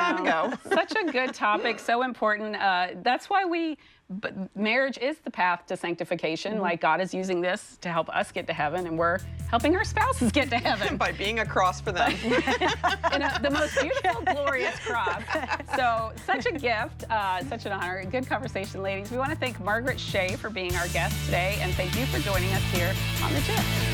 time ago. Such a good topic, so important. That's why marriage is the path to sanctification. Like God is using this to help us get to heaven, and we're helping our spouses get to heaven. By being a cross for them. The most beautiful, glorious cross. So such a gift, such an honor. Good conversation, ladies. We want to thank Margaret Shea for being our guest today, and thank you for joining us here on The Gist.